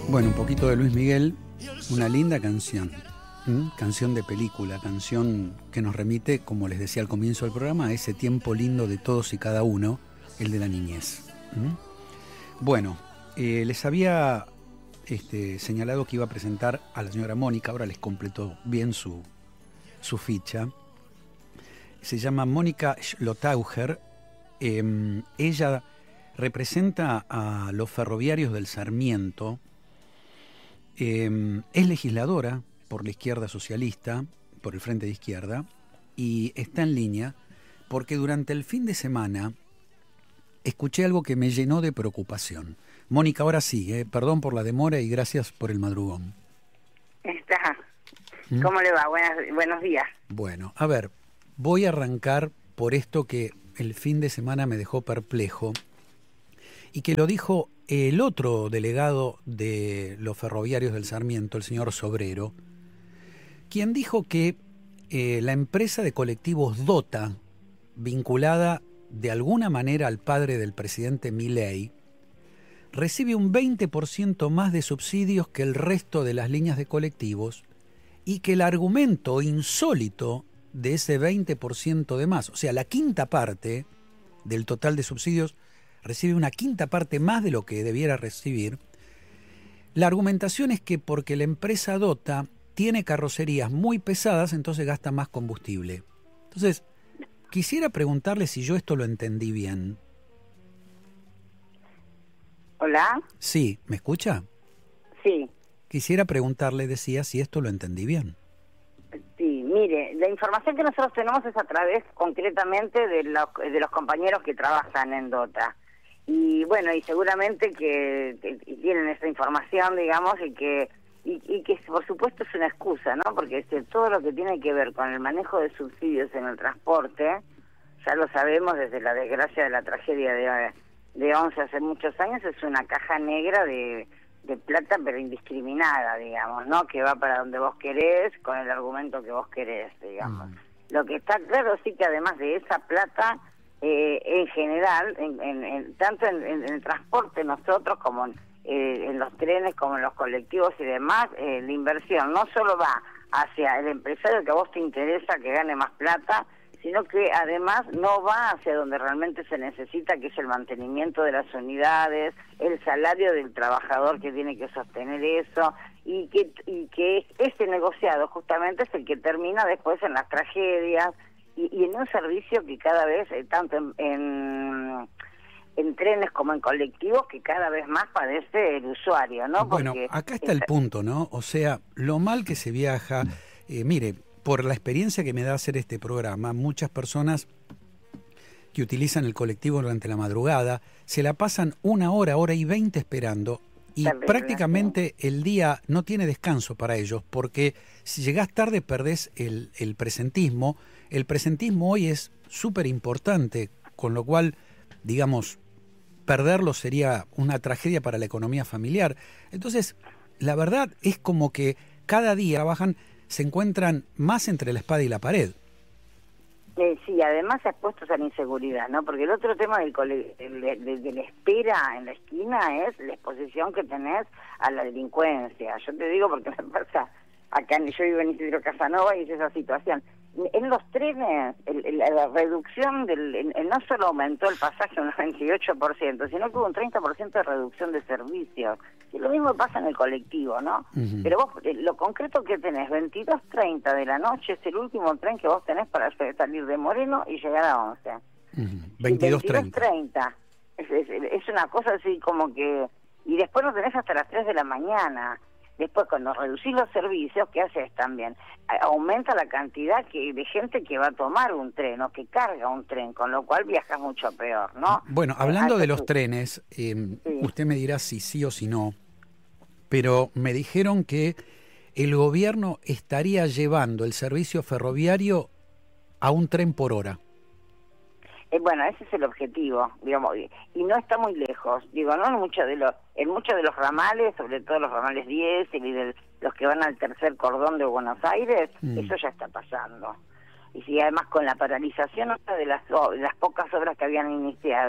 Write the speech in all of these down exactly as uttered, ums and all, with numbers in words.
Bueno, un poquito de Luis Miguel, una linda canción, ¿m? Canción de película, canción que nos remite, como les decía al comienzo del programa, a ese tiempo lindo de todos y cada uno, el de la niñez. ¿M? Bueno, eh, les había este, señalado que iba a presentar a la señora Mónica, ahora les completó bien su, su ficha. Se llama Mónica Schlotaucher. Eh, ella representa a los ferroviarios del Sarmiento. Eh, es legisladora por la izquierda socialista, por el Frente de Izquierda, y está en línea porque durante el fin de semana escuché algo que me llenó de preocupación. Mónica, ahora sí, eh, perdón por la demora y gracias por el madrugón. Está. ¿Mm? ¿Cómo le va? Buenas, buenos días. Bueno, a ver, voy a arrancar por esto que el fin de semana me dejó perplejo y que lo dijo el otro delegado de los ferroviarios del Sarmiento, el señor Sobrero, quien dijo que eh, la empresa de colectivos Dota, vinculada de alguna manera al padre del presidente Milei, recibe un veinte por ciento más de subsidios que el resto de las líneas de colectivos y que el argumento insólito de ese veinte por ciento de más, o sea, la quinta parte del total de subsidios, recibe una quinta parte más de lo que debiera recibir. La argumentación es que porque la empresa Dota tiene carrocerías muy pesadas, entonces gasta más combustible. Entonces, quisiera preguntarle si yo esto lo entendí bien. ¿Hola? Sí, ¿me escucha? Sí. Quisiera preguntarle, decía, si esto lo entendí bien. Sí, mire, la información que nosotros tenemos es a través concretamente de los, de los compañeros que trabajan en Dota. Y bueno, y seguramente que, que tienen esa información, digamos, y que y, y que por supuesto es una excusa, ¿no? Porque este, todo lo que tiene que ver con el manejo de subsidios en el transporte, ya lo sabemos desde la desgracia de la tragedia de, de once hace muchos años, es una caja negra de, de plata pero indiscriminada, digamos, ¿no? Que va para donde vos querés, con el argumento que vos querés, digamos. Mm. Lo que está claro sí que además de esa plata, Eh, en general, en, en, en, tanto en, en, en el transporte nosotros como en, eh, en los trenes, como en los colectivos y demás, eh, la inversión no solo va hacia el empresario que a vos te interesa que gane más plata, sino que además no va hacia donde realmente se necesita, que es el mantenimiento de las unidades, el salario del trabajador que tiene que sostener eso, y que, y que ese negociado justamente es el que termina después en las tragedias, Y, y en un servicio que cada vez, eh, tanto en, en, en trenes como en colectivos, que cada vez más padece el usuario, ¿no? Bueno, Porque acá está el punto, ¿no? O sea, lo mal que se viaja, eh, mire, por la experiencia que me da hacer este programa, muchas personas que utilizan el colectivo durante la madrugada, se la pasan una hora, hora y veinte esperando, y Terrible, prácticamente sí. El día no tiene descanso para ellos, porque si llegás tarde perdés el, el presentismo. El presentismo hoy es súper importante, con lo cual, digamos, perderlo sería una tragedia para la economía familiar. Entonces, la verdad es como que cada día trabajan, se encuentran más entre la espada y la pared. Eh, sí, además expuestos a la inseguridad, ¿no? Porque el otro tema del cole, de, de, de la espera en la esquina es la exposición que tenés a la delincuencia. Yo te digo porque me pasa, acá yo vivo en Isidro Casanova y es esa situación. En los trenes, el, el, la reducción, del el, el no solo aumentó el pasaje un veintiocho por ciento, sino que hubo un treinta por ciento de reducción de servicios. Y lo mismo pasa en el colectivo, ¿no? Uh-huh. Pero vos, lo concreto que tenés, veintidós treinta de la noche es el último tren que vos tenés para salir de Moreno y llegar a once. Uh-huh. veintidós treinta. Es, es, es una cosa así como que... Y después lo tenés hasta las tres de la mañana. Después, cuando reducís los servicios, ¿qué haces también? Aumenta la cantidad que, de gente que va a tomar un tren o que carga un tren, con lo cual viajas mucho peor, ¿no? Bueno, hablando eh, de los trenes, eh, sí. Usted me dirá si sí o si no, pero me dijeron que el gobierno estaría llevando el servicio ferroviario a un tren por hora. Eh, bueno, ese es el objetivo, digamos, y, y no está muy lejos, digo, no en muchos de los, en muchos de los ramales, sobre todo los ramales diez y de los que van al tercer cordón de Buenos Aires, mm. eso ya está pasando. Y si además con la paralización de las, de las pocas obras que habían iniciado,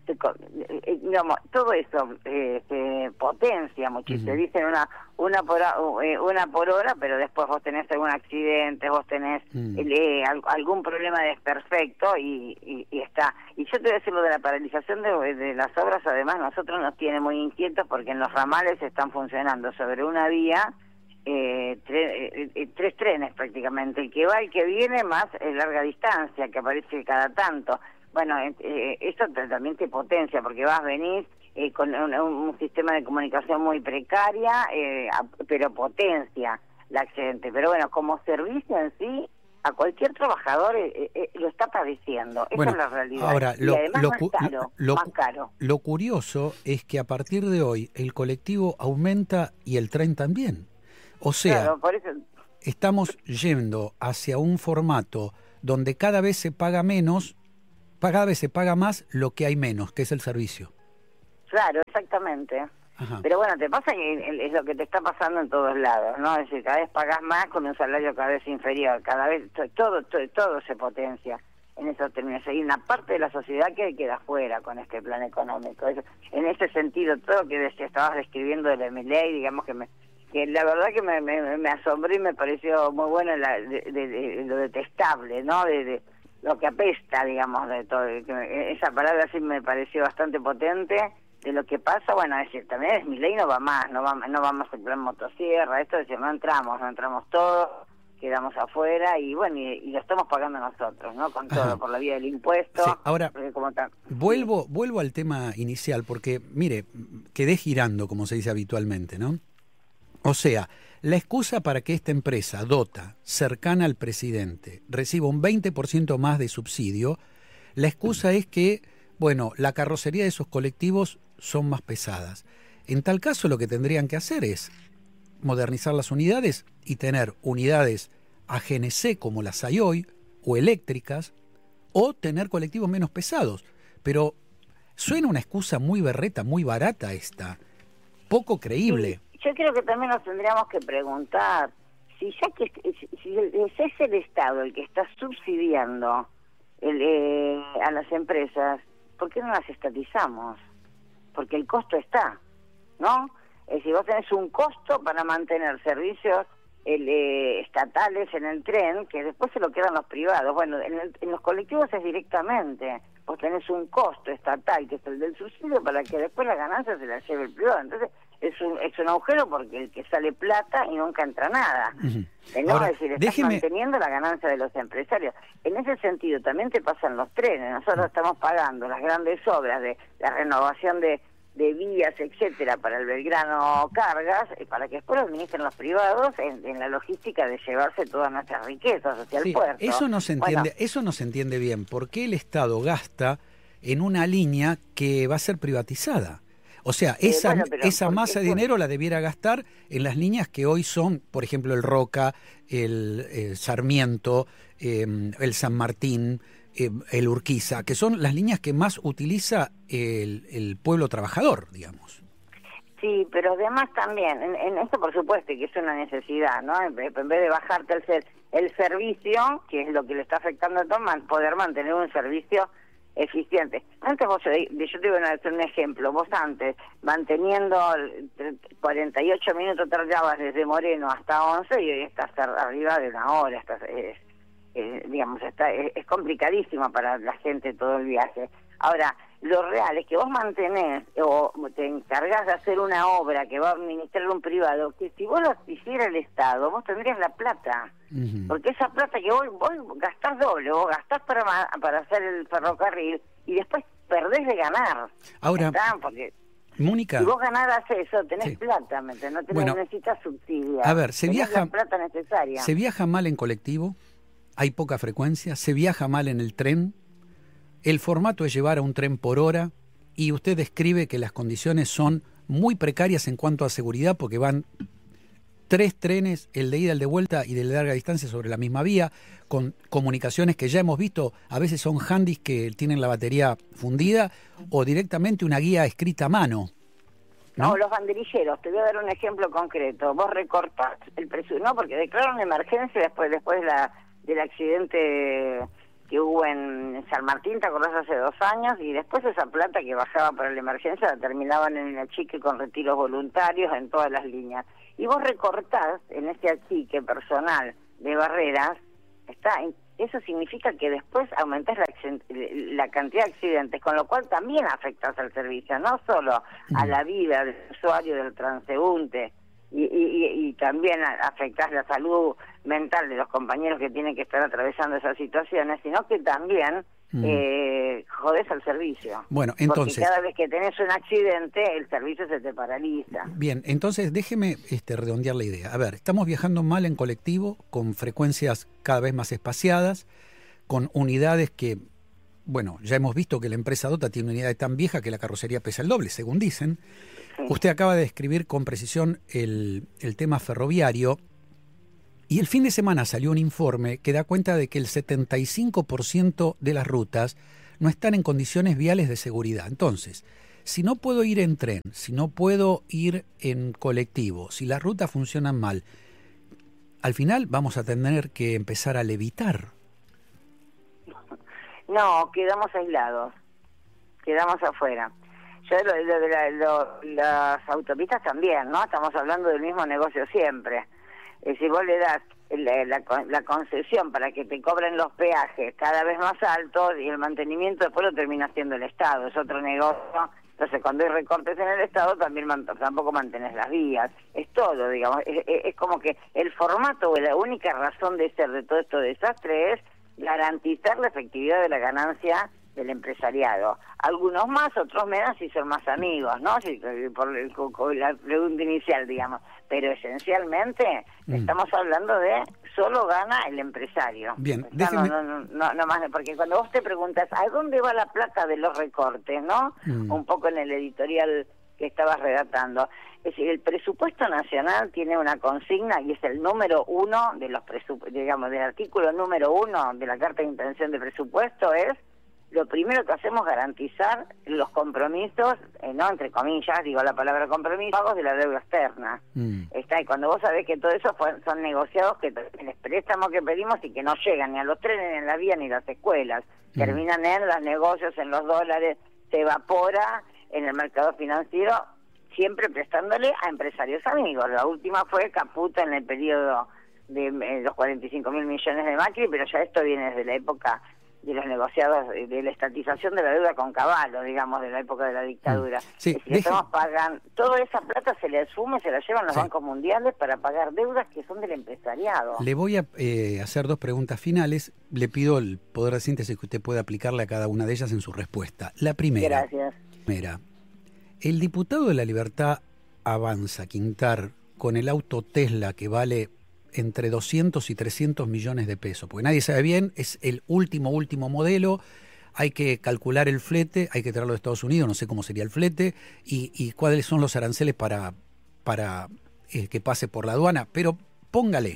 digamos, todo eso eh, se potencia muchísimo. Uh-huh. Dicen una una por una por hora, pero después vos tenés algún accidente, vos tenés uh-huh. eh, algún problema desperfecto y, y, y está. Y yo te voy a decir lo de la paralización de, de las obras, además nosotros nos tiene muy inquietos porque en los ramales están funcionando sobre una vía eh, tre, eh, tres trenes prácticamente, el que va, el que viene, más eh, larga distancia, que aparece cada tanto. Bueno, eh, eso también te potencia, porque vas, venís eh, con un, un sistema de comunicación muy precaria, eh, pero potencia el accidente. Pero bueno, como servicio en sí, a cualquier trabajador eh, eh, lo está padeciendo. Esa bueno, es la realidad. Ahora, y lo, además lo, más caro, lo, más caro. Lo curioso es que a partir de hoy el colectivo aumenta y el tren también. O sea, claro, por eso... estamos yendo hacia un formato donde cada vez se paga menos, cada vez se paga más lo que hay menos, que es el servicio. Claro, exactamente. Ajá. Pero bueno, te pasa que es lo que te está pasando en todos lados, ¿no? Es decir, cada vez pagas más con un salario cada vez inferior, cada vez todo todo, todo se potencia en esos términos. Hay una parte de la sociedad que queda fuera con este plan económico. Eso, en ese sentido, todo lo que decía, estabas describiendo de la Milei, digamos que me que la verdad que me, me, me asombró y me pareció muy bueno la, de, de, de, lo detestable, ¿no? De, de lo que apesta, digamos, de todo. Esa palabra sí me pareció bastante potente. De lo que pasa, bueno, es decir, también es Milei no va más, no va, no vamos el plan motosierra, esto es decir, no entramos, no entramos todos, quedamos afuera y bueno, y, y lo estamos pagando nosotros, ¿no? Con todo, ajá, por la vía del impuesto. Sí, ahora, como tal. vuelvo, vuelvo al tema inicial, porque, mire, quedé girando, como se dice habitualmente, ¿no? O sea, la excusa para que esta empresa, Dota, cercana al presidente, reciba un veinte por ciento más de subsidio, la excusa es que, bueno, la carrocería de esos colectivos son más pesadas. En tal caso, lo que tendrían que hacer es modernizar las unidades y tener unidades A G N C como las hay hoy, o eléctricas, o tener colectivos menos pesados. Pero suena una excusa muy berreta, muy barata esta, poco creíble. Sí, yo creo que también nos tendríamos que preguntar si ya que si es el Estado el que está subsidiando el, eh, a las empresas, ¿por qué no las estatizamos? Porque el costo está, ¿no? Es decir, vos tenés un costo para mantener servicios el, eh, estatales en el tren, que después se lo quedan los privados. Bueno, en, el, en los colectivos es directamente. Vos tenés un costo estatal, que es el del subsidio, para que después la ganancia se la lleve el privado. Entonces, es un, es un agujero porque el que sale plata y nunca entra nada. Uh-huh. Eh, no, Ahora, es decir, estás déjeme... manteniendo la ganancia de los empresarios. En ese sentido, también te pasan los trenes. Nosotros uh-huh. estamos pagando las grandes obras de la renovación de, de vías, etcétera, para el Belgrano Cargas, eh, para que después lo administren los privados en, en la logística de llevarse todas nuestras riquezas hacia sí, el puerto. Eso no se entiende, bueno, eso no se entiende bien. ¿Por qué el Estado gasta en una línea que va a ser privatizada? O sea, esa, eh, bueno, esa masa de dinero la debiera gastar en las líneas que hoy son, por ejemplo, el Roca, el, el Sarmiento, eh, el San Martín, eh, el Urquiza, que son las líneas que más utiliza el, el pueblo trabajador, digamos. Sí, pero además también, en, en esto por supuesto que es una necesidad, ¿no? En vez, en vez de bajarte el, ser, el servicio, que es lo que le está afectando a Tomás, poder mantener un servicio eficiente. Antes vos, yo te voy a hacer un ejemplo, vos antes, manteniendo cuarenta y ocho minutos tardabas desde Moreno hasta once y hoy estás arriba de una hora, estás, es, es, digamos, está, es, es complicadísimo para la gente todo el viaje. Ahora, lo real es que vos mantenés o te encargás de hacer una obra que va a administrar un privado, que si vos lo hiciera el Estado, vos tendrías la plata. Uh-huh. Porque esa plata que vos, vos gastás doble, vos gastás para, para hacer el ferrocarril y después perdés de ganar. Ahora, ¿está? Porque Mónica, si vos ganaras eso, tenés sí. plata, ¿me entendés? No tenés, bueno, necesitas subsidios. A ver, se tenés viaja, la plata necesaria. ¿Se viaja mal en colectivo? ¿Hay poca frecuencia? ¿Se viaja mal en el tren? El formato es llevar a un tren por hora y usted describe que las condiciones son muy precarias en cuanto a seguridad porque van tres trenes, el de ida, el de vuelta y de larga distancia sobre la misma vía, con comunicaciones que ya hemos visto, a veces son handys que tienen la batería fundida o directamente una guía escrita a mano. ¿No? No, los banderilleros, te voy a dar un ejemplo concreto. Vos recortás el precio, no, porque declararon emergencia después después de la, del accidente que hubo en San Martín, ¿te acordás? Hace dos años, y después esa plata que bajaba para la emergencia la terminaban en el achique con retiros voluntarios en todas las líneas. Y vos recortás en ese achique personal de barreras, está eso significa que después aumentás la, la cantidad de accidentes, con lo cual también afectas al servicio, no solo a la vida del usuario, del transeúnte, y, y, y también afectás la salud mental de los compañeros que tienen que estar atravesando esas situaciones, sino que también mm. eh, jodés al servicio. Bueno, entonces... Porque cada vez que tenés un accidente, el servicio se te paraliza. Bien, entonces déjeme este, redondear la idea. A ver, estamos viajando mal en colectivo, con frecuencias cada vez más espaciadas, con unidades que, bueno, ya hemos visto que la empresa Dota tiene una unidad tan vieja que la carrocería pesa el doble, según dicen. Sí. Usted acaba de describir con precisión el, el tema ferroviario, y el fin de semana salió un informe que da cuenta de que el setenta y cinco por ciento de las rutas no están en condiciones viales de seguridad. Entonces, si no puedo ir en tren, si no puedo ir en colectivo, si las rutas funcionan mal, al final vamos a tener que empezar a levitar. No, quedamos aislados, quedamos afuera. Yo lo, lo, de la, lo, las autopistas también, ¿no? Estamos hablando del mismo negocio siempre. Eh, si vos le das la, la, la concesión para que te cobren los peajes cada vez más altos y el mantenimiento después lo termina haciendo el Estado, es otro negocio. Entonces cuando hay recortes en el Estado también man, tampoco mantenés las vías, es todo, digamos, es, es, es como que el formato o la única razón de ser de todo esto desastre es garantizar la efectividad de la ganancia del empresariado. Algunos más, otros menos si son más amigos, ¿no? Si, por el, con la pregunta inicial, digamos. Pero esencialmente mm. estamos hablando de solo gana el empresario. Bien, o sea, déjeme... no, no, no, no más, porque cuando vos te preguntas ¿a dónde va la plata de los recortes, no? Mm. Un poco en el editorial que estabas redactando. Es decir, el presupuesto nacional tiene una consigna y es el número uno de los presup digamos, del artículo número uno de la Carta de Intención de Presupuesto es lo primero que hacemos garantizar los compromisos, eh, no entre comillas, digo la palabra compromiso, pagos de la deuda externa. Mm. Está, y cuando vos sabés que todo eso fue, son negociados, que el préstamo que pedimos y que no llegan ni a los trenes, ni en la vía, ni las escuelas. Mm. Terminan en los negocios, en los dólares, se evapora en el mercado financiero, siempre prestándole a empresarios amigos. La última fue Caputo en el periodo de eh, los cuarenta y cinco mil millones de Macri, pero ya esto viene desde la época de los negociados, de la estatización de la deuda con Cavallo, digamos, de la época de la dictadura. Sí, es decir, deje... estamos pagando, toda esa plata se le asume, se la llevan los sí. bancos mundiales para pagar deudas que son del empresariado. Le voy a eh, hacer dos preguntas finales. Le pido el poder de síntesis que usted pueda aplicarle a cada una de ellas en su respuesta. La primera. Gracias. Primera, el diputado de La Libertad Avanza, Quintar, con el auto Tesla que vale entre doscientos y trescientos millones de pesos, porque nadie sabe bien, es el último, último modelo, hay que calcular el flete, hay que traerlo de Estados Unidos, no sé cómo sería el flete, y, y cuáles son los aranceles para, para eh, que pase por la aduana, pero póngale,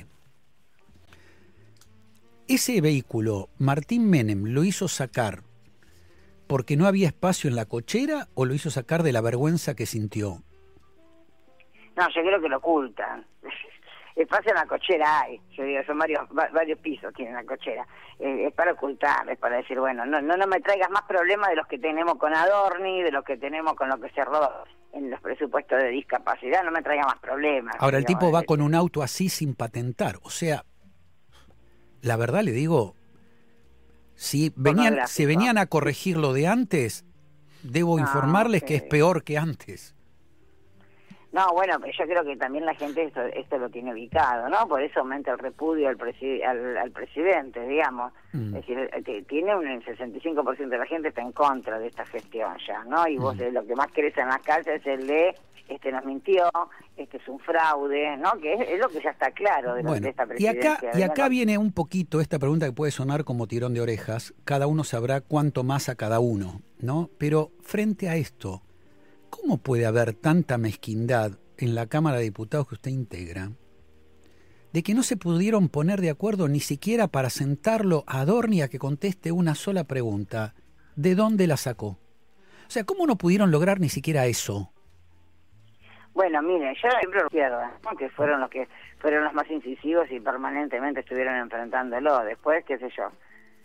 ese vehículo, Martín Menem lo hizo sacar porque no había espacio en la cochera o lo hizo sacar de la vergüenza que sintió. No, yo creo que lo ocultan. Espacio en la cochera hay, yo digo, son varios varios pisos tienen la cochera, eh, es para ocultar, es para decir, bueno, no, no no me traigas más problemas de los que tenemos con Adorni, de los que tenemos con lo que se roba en los presupuestos de discapacidad, no me traigas más problemas. Ahora, el tipo va con un auto así sin patentar, o sea, la verdad le digo, si venían, si venían a corregir lo de antes, debo no, informarles sí. que es peor que antes. No, bueno, pero yo creo que también la gente esto, esto lo tiene ubicado, ¿no? Por eso aumenta el repudio al, preside, al, al presidente, digamos. Mm. Es decir, que tiene un el sesenta y cinco por ciento de la gente está en contra de esta gestión ya, ¿no? Y vos mm. lo que más querés en las calles es el de, este nos mintió, este es un fraude, ¿no? Que es, es lo que ya está claro de, bueno, de esta presidencia. Y acá, y acá viene un poquito esta pregunta que puede sonar como tirón de orejas, cada uno sabrá cuánto más a cada uno, ¿no? Pero frente a esto, ¿cómo puede haber tanta mezquindad en la Cámara de Diputados que usted integra de que no se pudieron poner de acuerdo ni siquiera para sentarlo a Adorni a que conteste una sola pregunta? ¿De dónde la sacó? O sea, ¿cómo no pudieron lograr ni siquiera eso? Bueno, mire, yo siempre lo pierdo, ¿no? Que fueron los que fueron los más incisivos y permanentemente estuvieron enfrentándolo. Después, qué sé yo,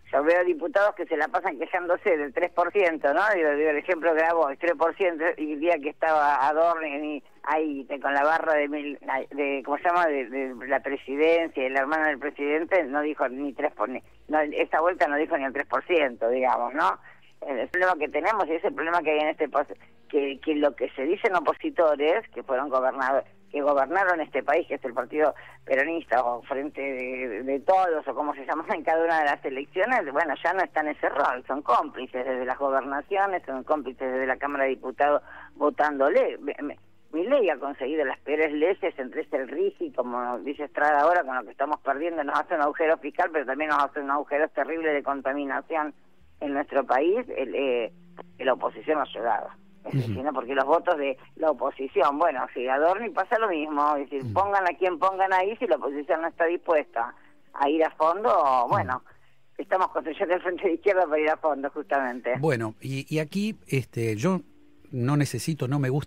yo veo diputados que se la pasan quejándose del tres por ciento, ¿no? Digo, digo, el ejemplo que daba vos, tres por ciento, y el día que estaba Adorni ahí con la barra de, mil, de ¿cómo se llama?, de, de la presidencia, el hermano del presidente, no dijo ni tres por ciento, no, esta vuelta no dijo ni el tres por ciento, digamos, ¿no? El problema que tenemos, y ese es el problema que hay en este país, que, que lo que se dicen opositores, que fueron gobernadores, que gobernaron este país, que es el partido peronista o Frente de, de, de Todos, o como se llama en cada una de las elecciones, bueno, ya no están en ese rol, son cómplices desde las gobernaciones, son cómplices desde la Cámara de Diputados votándole. Milei ha conseguido las peores leyes, entre este el RIGI, como dice Estrada ahora, con lo que estamos perdiendo, nos hace un agujero fiscal, pero también nos hace un agujero terrible de contaminación en nuestro país. El, eh, la oposición no ha llegado. Uh-huh. Sino porque los votos de la oposición, bueno, si Adorni pasa lo mismo, es decir, uh-huh. pongan a quien pongan ahí, si la oposición no está dispuesta a ir a fondo, bueno, uh-huh. estamos construyendo el frente de izquierda para ir a fondo, justamente. Bueno, y, y aquí este, yo no necesito, no me gusta